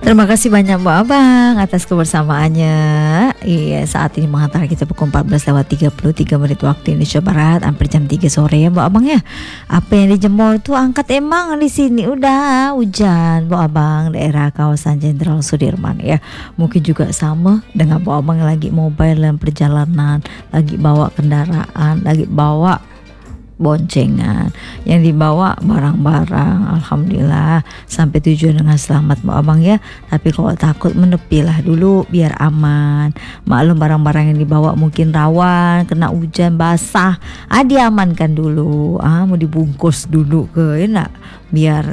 Terima kasih banyak Bu Abang atas kebersamaannya. Iya, saat ini menghantar kita pukul 14:33 waktu Indonesia Barat, hampir jam 3 sore ya Bu Abang ya. Apa yang dijemur tuh angkat emang di sini udah hujan Bu Abang, daerah kawasan Jenderal Sudirman ya. Mungkin juga sama dengan Bu Abang yang lagi mobile dalam perjalanan, lagi bawa kendaraan, lagi bawa boncengan, yang dibawa barang-barang, alhamdulillah sampai tujuan dengan selamat Bu Abang ya. Tapi kalau takut menepilah dulu biar aman. Maklum barang-barang yang dibawa mungkin rawan kena hujan basah, diamankan dulu, mau dibungkus dulu ke enak biar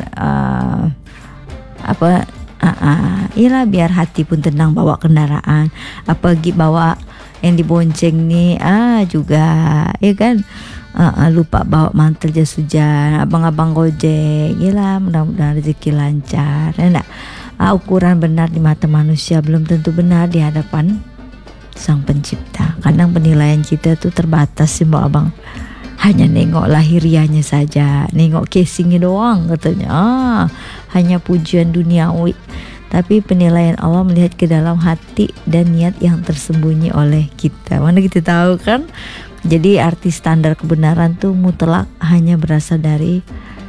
iyalah biar hati pun tenang bawa kendaraan. Apalagi bawa yang dibonceng nih juga ya kan. Lupa bawa mantel jas hujan, abang-abang gojek, yalah mudah-mudahan rezeki lancar. Enak. Ukuran benar di mata manusia belum tentu benar di hadapan Sang Pencipta. Kadang penilaian kita tuh terbatas sih Mbak Abang. Hanya nengok lahiriahnya saja, nengok casingnya doang katanya. Hanya pujian duniawi. Tapi penilaian Allah melihat ke dalam hati dan niat yang tersembunyi oleh kita. Mana kita tahu kan? Jadi arti standar kebenaran tuh mutlak hanya berasal dari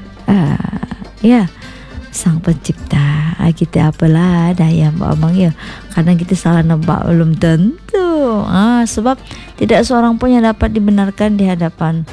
Sang Pencipta. Kita apalah daya Mbak Abang ya. Kadang kita salah nebak belum tentu. Sebab tidak seorang pun yang dapat dibenarkan di hadapan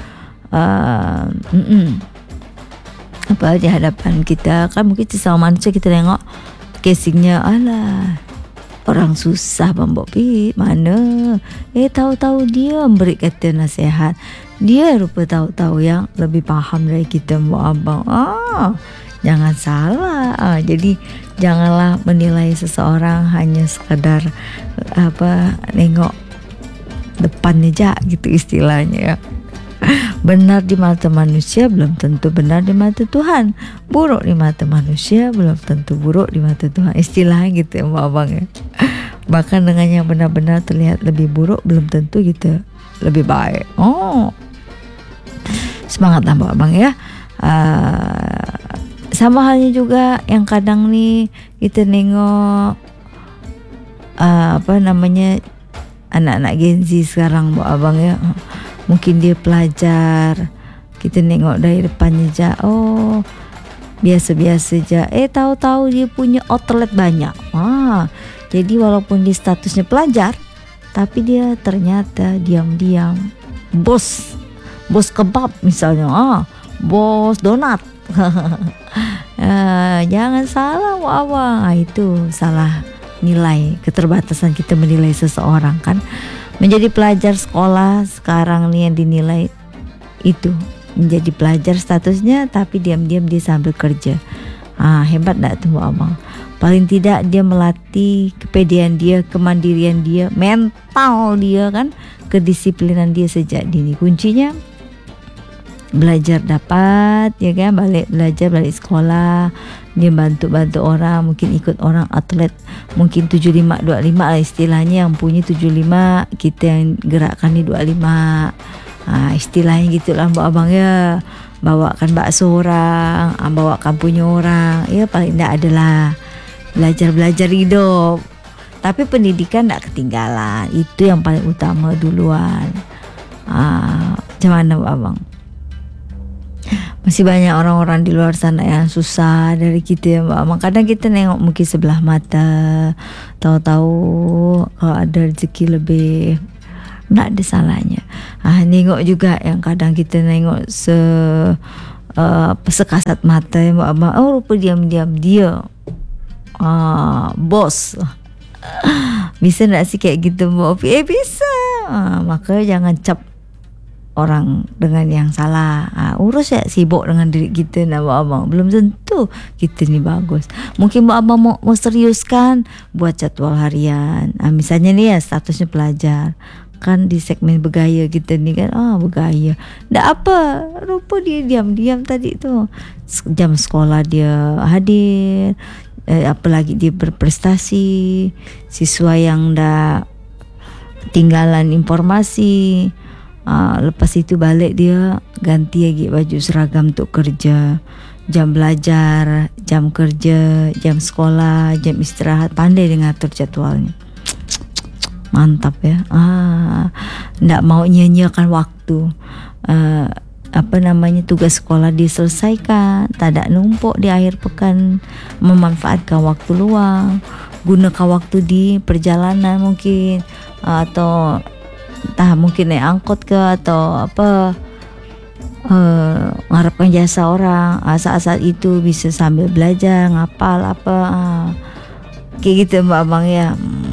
di hadapan kita. Kan mungkin sesama manusia kita tengok casingnya, alah orang susah Bang Bobi, mana? Tahu-tahu dia memberi kata nasihat. Dia rupa tahu-tahu yang lebih paham dari kita Mbak Abang. Jangan salah. Jadi janganlah menilai seseorang hanya sekadar nengok depannya aja gitu istilahnya ya. Benar di mata manusia belum tentu benar di mata Tuhan. Buruk di mata manusia belum tentu buruk di mata Tuhan. Istilahnya gitu ya Mbak Abang ya. Bahkan dengan yang benar-benar terlihat lebih buruk belum tentu gitu lebih baik. Semangatlah Mbak Abang ya. Sama halnya juga yang kadang nih kita nengok anak-anak Gen Z sekarang Mbak Abang ya. Mungkin dia pelajar, kita nengok dari depannya aja, biasa-biasa aja. Tahu-tahu dia punya outlet banyak. Jadi walaupun dia statusnya pelajar, tapi dia ternyata diam-diam bos kebab misalnya, bos donat. Jangan salah Abang. Itu salah nilai, keterbatasan kita menilai seseorang kan. Menjadi pelajar sekolah sekarang nih yang dinilai itu menjadi pelajar statusnya, tapi diam-diam dia sambil kerja. Hebat gak tuh Mbak Abang? Paling tidak dia melatih kepedean dia, kemandirian dia, mental dia kan, kedisiplinan dia sejak dini. Kuncinya belajar dapat ya kan, balik sekolah, dia bantu orang, mungkin ikut orang atlet, mungkin 75-25 lah istilahnya, yang punya 75, kita yang gerakkan di 25. Istilahnya gitulah Mbak Abang ya. Bawakan bakso orang, bawakan punya orang, ya paling tidak adalah belajar hidup. Tapi pendidikan tidak ketinggalan, itu yang paling utama duluan. Macam mana Mbak Abang? Masih banyak orang-orang di luar sana yang susah dari kita ya Mbak Abang. Kadang kita nengok mungkin sebelah mata, tahu-tahu kalau ada rezeki lebih, nggak ada salahnya. Nengok juga yang kadang kita nengok sekasat mata ya Mbak Abang. Rupa diam-diam dia bos. Bisa nggak sih kayak gitu Mbak? Bisa. Maka jangan cap orang dengan yang salah. Urus ya, sibuk dengan diri kita Mbak Abang. Belum tentu kita ni bagus. Mungkin Mbak Abang mau seriuskan, buat jadwal harian. Misalnya nih ya statusnya pelajar, kan di segmen bergaya kita ni kan, bergaya. Nggak apa, rupa dia diam-diam tadi tuh. Jam sekolah dia hadir, apalagi dia berprestasi. Siswa yang dah ketinggalan informasi, lepas itu balik dia ganti lagi baju seragam untuk kerja. jam belajar, jam kerja, jam sekolah, jam istirahat, pandai dia ngatur jadwalnya. Mantap ya. Nggak mau nyanyiakan waktu. Tugas sekolah diselesaikan, tak ada numpuk di akhir pekan, memanfaatkan waktu luang, gunakan waktu di perjalanan mungkin, atau entah mungkin naik angkot ke atau mengharapkan jasa orang. Saat-saat itu bisa sambil belajar, ngapal kayak gitu Mbak Abang ya.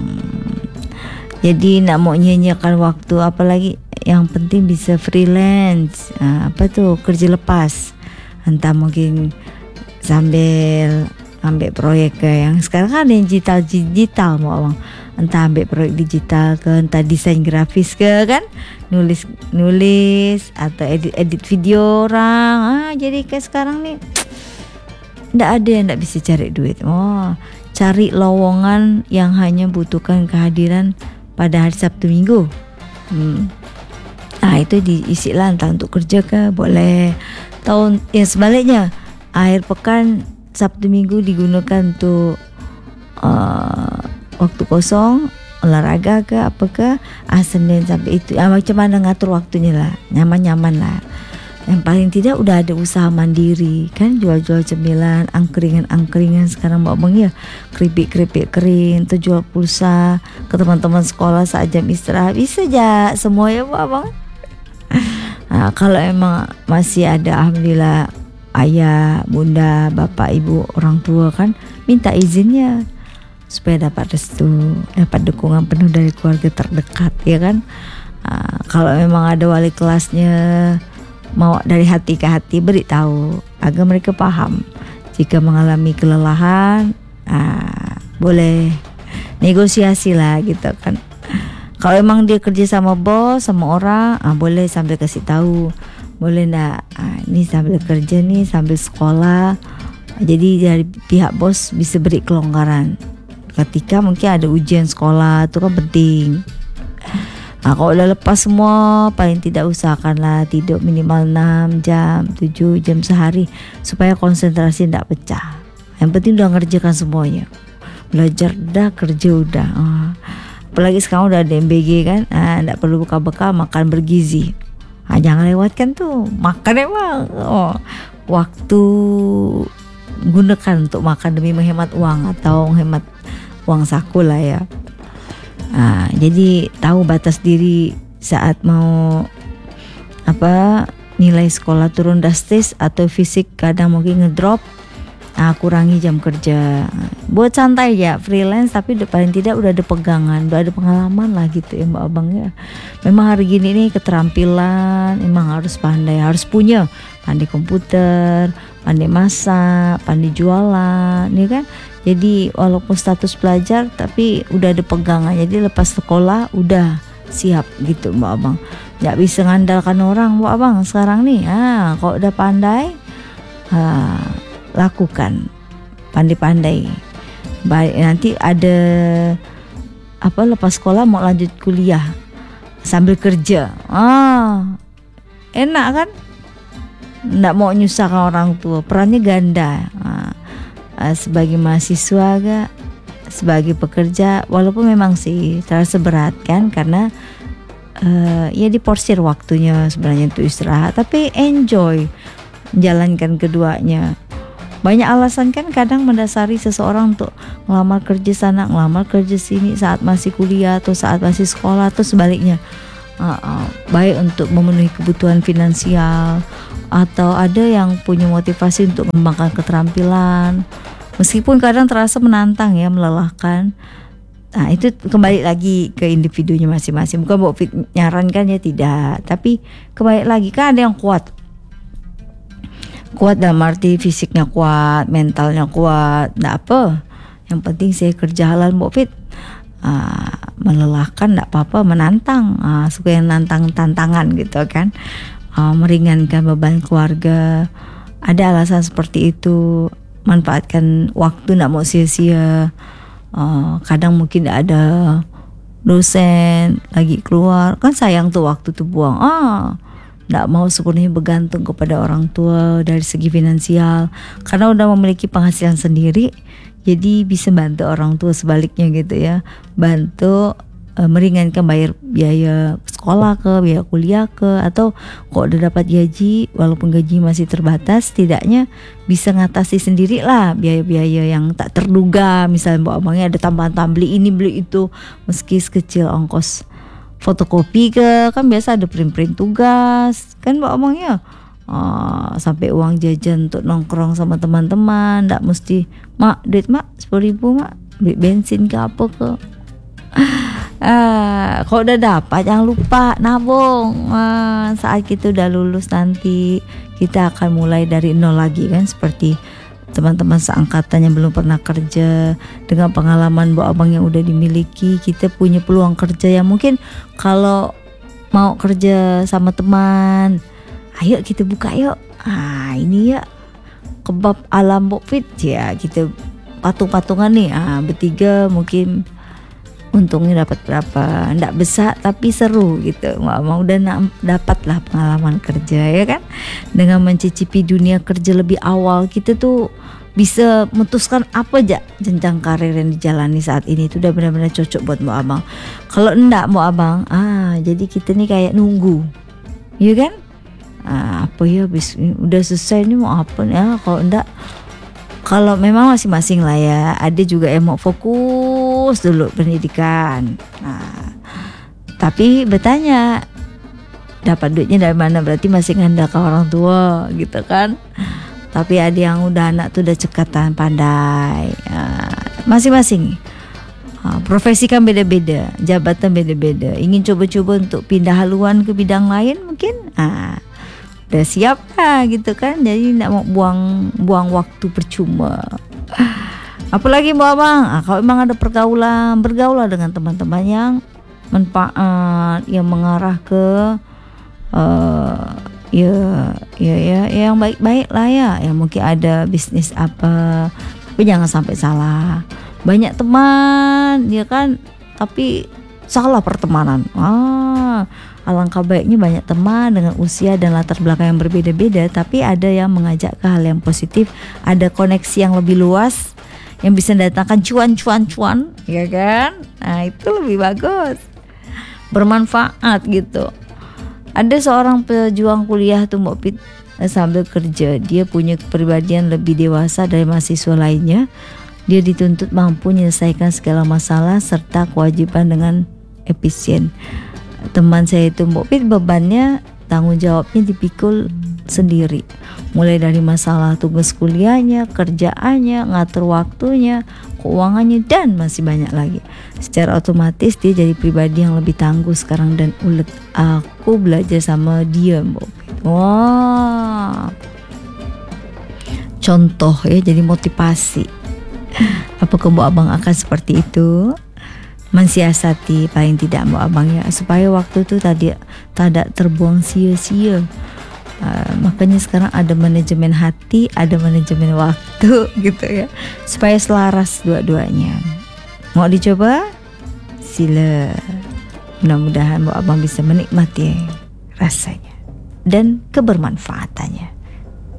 Jadi nak mau nyanyiakan waktu, apalagi yang penting bisa freelance, kerja lepas, entah mungkin sambil ambil proyek yang sekarang kan ada yang digital Mbak Abang, entah ambil proyek digital ke, entah desain grafis ke kan, nulis atau edit video orang. Jadi kayak sekarang nih ndak ada yang ndak bisa cari duit. Cari lowongan yang hanya butuhkan kehadiran pada hari Sabtu Minggu. Itu diisi lah, entah untuk kerja ke boleh. Tahun yang sebaliknya, akhir pekan Sabtu Minggu digunakan untuk waktu kosong, olahraga ke apa ke. Senin sampai itu macam mana ngatur waktunya lah, nyaman-nyaman lah. Yang paling tidak udah ada usaha mandiri kan, jual-jual cemilan, angkringan sekarang Mbak Abang ya, keripik kering, atau jual pulsa ke teman-teman sekolah saat jam istirahat, bisa aja semua ya Mbak Abang. Kalau emang masih ada, alhamdulillah, ayah, bunda, bapak, ibu, orang tua kan, minta izinnya supaya dapat restu, dapat dukungan penuh dari keluarga terdekat ya kan. Kalau memang ada wali kelasnya, mau dari hati ke hati beritahu agar mereka paham. Jika mengalami kelelahan, boleh negosiasi lah gitu kan. Kalau emang dia kerja sama bos, sama orang, boleh sambil kasih tahu, boleh ndak, ini sambil kerja nih, sambil sekolah. Jadi dari pihak bos bisa beri kelonggaran ketika mungkin ada ujian sekolah, itu kan penting. Kalau udah lepas semua, paling tidak usahakanlah tidur minimal 6 jam, 7 jam sehari supaya konsentrasi tidak pecah. Yang penting udah ngerjakan semuanya. Belajar udah, kerja udah. Apalagi sekarang udah ada MBG kan, tidak perlu buka bekal, makan bergizi. Jangan lewatkan tuh, makan emang. Waktu gunakan untuk makan demi menghemat uang atau menghemat uang saku lah ya. Jadi tahu batas diri saat mau nilai sekolah turun drastis atau fisik kadang mungkin ngedrop, kurangi jam kerja, buat santai ya, freelance tapi paling tidak udah ada pegangan, udah ada pengalaman lah gitu ya Mbak Abang ya. Memang hari gini nih keterampilan emang harus pandai, harus punya, pandai komputer, pandai masak, pandai jualan ya kan. Jadi walaupun status pelajar tapi udah ada pegangan, jadi lepas sekolah udah siap gitu Mbak Abang. Nggak bisa ngandalkan orang Mbak Abang sekarang nih. Kalau udah pandai, lakukan, pandai-pandai. Baik, nanti ada lepas sekolah mau lanjut kuliah sambil kerja. Enak kan? Nggak mau nyusahkan orang tua, perannya ganda. Sebagai mahasiswa gak, sebagai pekerja, walaupun memang sih terasa berat kan, karena ya diporsir waktunya sebenarnya untuk istirahat, tapi enjoy menjalankan keduanya. Banyak alasan kan kadang mendasari seseorang untuk ngelamar kerja sana, ngelamar kerja sini saat masih kuliah atau saat masih sekolah atau sebaliknya. Baik untuk memenuhi kebutuhan finansial, atau ada yang punya motivasi untuk mengembangkan keterampilan, meskipun kadang terasa menantang ya, melelahkan. Itu kembali lagi ke individunya masing-masing. Bukan mau nyarankan ya, tidak, tapi kembali lagi kan ada yang kuat dalam arti fisiknya kuat, mentalnya kuat, enggak apa, yang penting saya kerja halal Mbak Fit. Melelahkan enggak apa-apa, menantang, suka yang tantangan gitu kan. Meringankan beban keluarga, ada alasan seperti itu. Manfaatkan waktu, enggak mau sia-sia. Kadang mungkin enggak ada dosen lagi keluar, kan sayang tuh waktu tuh buang. Nggak mau sepenuhnya bergantung kepada orang tua dari segi finansial, karena udah memiliki penghasilan sendiri, jadi bisa bantu orang tua sebaliknya gitu ya, bantu meringankan bayar biaya sekolah ke, biaya kuliah ke, atau kok udah dapat gaji, walaupun gaji masih terbatas, setidaknya bisa ngatasi sendiri lah biaya-biaya yang tak terduga. Misalnya mbak abangnya ada tambahan beli ini beli itu, meski sekecil ongkos fotokopi ke, kan biasa ada print tugas kan mbak abangnya, sampai uang jajan untuk nongkrong sama teman-teman, ndak mesti mak duit mak 10.000 mak beli bensin ke apa ke. Kalau udah dapat jangan lupa nabung. Saat kita udah lulus nanti kita akan mulai dari nol lagi kan, seperti teman-teman seangkatan yang belum pernah kerja. Dengan pengalaman mbak abang yang udah dimiliki, kita punya peluang kerja yang mungkin kalau mau kerja sama teman, ayo kita buka yuk, ini ya kebab ala Mbok Fit ya, kita patung-patungan nih, bertiga mungkin untungnya dapat berapa, ndak besar tapi seru gitu. Mau udah dapat lah pengalaman kerja ya kan. Dengan mencicipi dunia kerja lebih awal, kita tuh bisa memutuskan apa aja jenjang karir yang dijalani saat ini itu udah benar-benar cocok buat Mbak Abang. Kalau enggak Mbak Abang, jadi kita nih kayak nunggu, ya kan? Apa ya, udah selesai nih mau apa ya? Kalau enggak, kalau memang masing-masing lah ya, ada juga yang mau fokus dulu pendidikan. Tapi bertanya, dapat duitnya dari mana? Berarti masih ngandalkan orang tua gitu kan. Tapi ada yang udah anak tuh udah cekatan pandai. Masing-masing. Profesi kan beda-beda, jabatan beda-beda. Ingin coba-coba untuk pindah haluan ke bidang lain mungkin. Udah siap gitu kan, jadi tidak mau buang waktu percuma. Apalagi Mbak Abang, kalau memang ada pergaulan, bergaulah dengan teman-teman yang manfaat, yang mengarah ke yang baik-baik lah ya. Yang mungkin ada bisnis apa, tapi jangan sampai salah. Banyak teman ya kan, tapi salah pertemanan. Alangkah baiknya banyak teman dengan usia dan latar belakang yang berbeda-beda, tapi ada yang mengajak ke hal yang positif, ada koneksi yang lebih luas yang bisa mendatangkan cuan, ya kan? Itu lebih bagus, bermanfaat gitu. Ada seorang pejuang kuliah tuh Mbak Pit, sambil kerja dia punya kepribadian lebih dewasa dari mahasiswa lainnya. Dia dituntut mampu menyelesaikan segala masalah serta kewajiban dengan efisien. Teman saya itu Mbak Pit, bebannya, tanggung jawabnya dipikul sendiri, mulai dari masalah tugas kuliahnya, kerjaannya, ngatur waktunya, keuangannya, dan masih banyak lagi. Secara otomatis dia jadi pribadi yang lebih tangguh sekarang dan ulet. Aku belajar sama dia Mbak Pit. Contoh ya, jadi motivasi. Apakah Mbak Abang akan seperti itu? Mensiasati paling tidak Mbak Abang ya, supaya waktu itu tidak terbuang sia-sia. Makanya sekarang ada manajemen hati, ada manajemen waktu gitu ya, supaya selaras dua-duanya. Mau dicoba? Sila. Mudah-mudahan Mbak Abang bisa menikmati rasanya dan kebermanfaatannya.